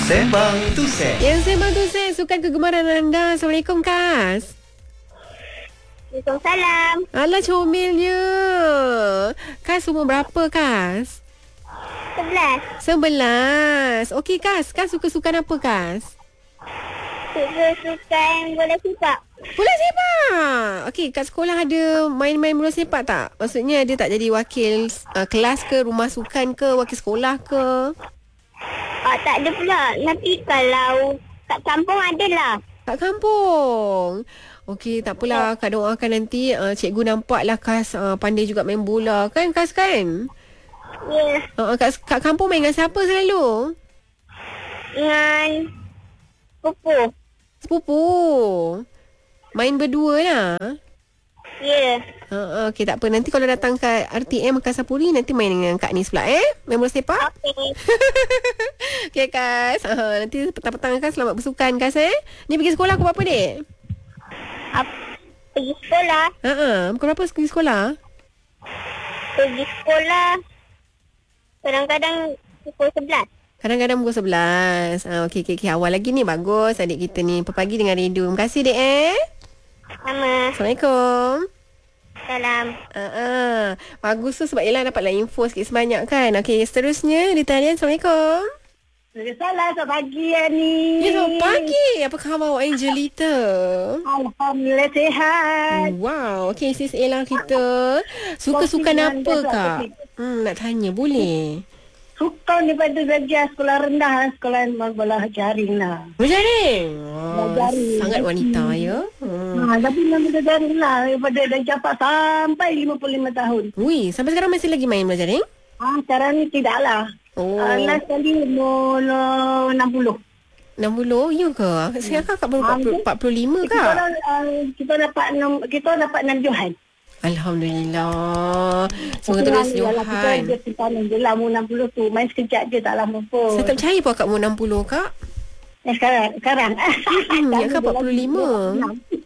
Sembang Tusen. Yang Sembang Tusen, sukan kegemaran anda. Assalamualaikum, Kas. Waalaikumsalam. Alah, comelnya. Kas, umur berapa, Kas? 11. 11. Okey, Kas. Kas suka sukan apa, Kas? Sukan bola sepak. Bola sepak. Okey, kat sekolah ada main-main bola sepak tak? Maksudnya dia tak jadi wakil kelas ke, rumah sukan ke, wakil sekolah ke? Tak ada pula. Nanti kalau kat kampung adalah. Kat kampung. Okey, tak apalah. Kak doakan nanti cikgu nampaklah Kas pandai juga main bola. Kan, Kas, kan? Ya. Kat kampung main dengan siapa selalu? Dengan pupu. Sepupu. Main berdua lah. Ya. Okey, tak apa. Nanti kalau datang kat RTM Kasapuri, nanti main dengan Kak Nis pula, main bola sepak. Okey. Okey, Kas. Nanti petang-petang, Kas, selamat bersukan, Kas, Ni pergi sekolah pukul berapa, dek? Pergi sekolah. Pukul berapa pergi sekolah? Pergi sekolah. Kadang-kadang pukul 11. Kadang-kadang pukul 11. Okey. Awal lagi ni. Bagus adik kita ni. Pagi dengan rindu. Terima kasih, dek, Sama. Assalamualaikum. Salam. Bagus tu sebab Yelah dapatlah info sikit sebanyak, kan. Okey, seterusnya di talian. Assalamualaikum. Salam, selamat pagi, Ani. Ya, selamat pagi. Apa khabar awak, Angelita? Alhamdulillah sihat. Wow. Okey, sis Ella kita suka sukan apa, Kak? Nak tanya, boleh? Sukan daripada belajar sekolah rendah dan sekolah bola jaring lah. Berjaring. Berjaring. Sangat wanita, ya. Tapi memang berjaring lah. Daripada darjah 4 sampai 55 tahun. Ui, sampai sekarang masih lagi main berjaring? Sekarang ni tidaklah. Last kali umur 60. 60, ya ke? Sekarang kakak baru 45, Kak? Kita dapat 6 Johan. Alhamdulillah. Semoga terus Johan. Kita simpanan je lah umur 60 tu. Main sekejap je, tak lama pun. Saya tak percaya pun Kak umur 60, Kak. Sekarang. Ya, Kak 45.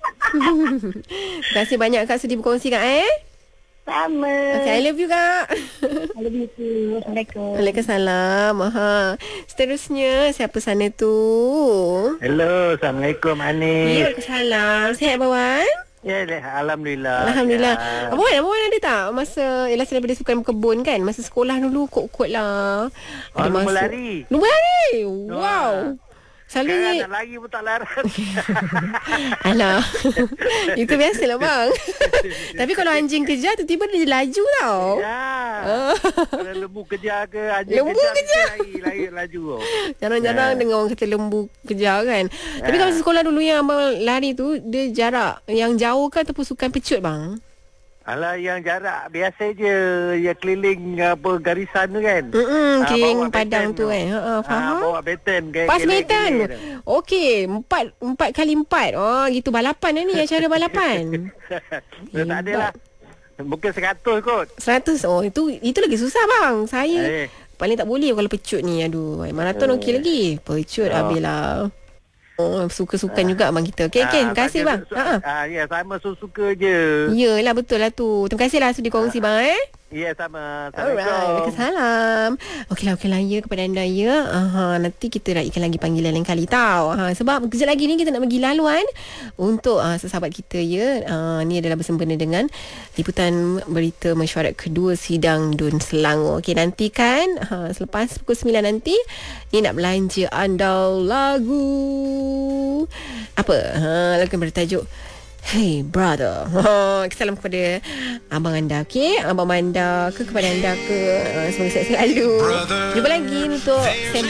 Terima kasih banyak, Kak, sudi berkongsi, Kak, Sama. Okay, I love you, Kak. I love you too. Assalamualaikum. Waalaikumsalam. Seterusnya, siapa sana tu? Hello, Assalamualaikum, Ani. Ya, Waalaikumsalam. Sihat, Bawan? Ya, Alhamdulillah. Alhamdulillah. Abang ada tak masa daripada sukan berkebun, kan? Masa sekolah dulu kot lah. Lumba lari. Lumba lari. Wow. Selalunya sekarang nak lari pun tak larat. Alah. Itu biasalah, bang. Tapi kalau anjing kejar, tiba-tiba dia laju tau. Ya. Kalau lembu kejar ke anjing lembu kejar. Lari laju. Jarang-jarang dengar orang kata lembu kejar, kan. Tapi kalau sekolah dulu yang abang lari tu, dia jarak yang jauh ke ataupun sukan pecut, bang? Alah, yang jarak biasa je, yang keliling apa garisan tu, kan. Keliling padang tu, kan. Faham. Bawa beten. Pas beten. Okey, 4x4. Gitu balapan ni, acara balapan. Tak ada lah. Mungkin 100 kot. 100. Itu lagi susah, bang. Saya paling tak boleh kalau pecut ni. Aduh, maraton okey lagi. Pecut habislah. Suka sukan juga abang kita. Okey, terima kasih, bang. Ya, sama suka je. Yelah, betul lah tu. Terima kasih lah sudi kongsi, bang. Ya, sama. Alright, salam. Okeylah ya kepada anda, ya. Nanti kita raikan lagi panggilan lain kali tau. Sebab kejap lagi ni kita nak bagi laluan untuk sesahabat kita, ya. Ni adalah bersempena dengan liputan berita mesyuarat kedua sidang DUN Selangor. Okey, nantikan selepas pukul 9 nanti ni nak belanja anda lagu apa? Lagu yang bertajuk Hey Brother. Salam kepada abang anda, okey? Abang Manda ke kepada anda ke. Semoga sihat selalu. Jumpa lagi untuk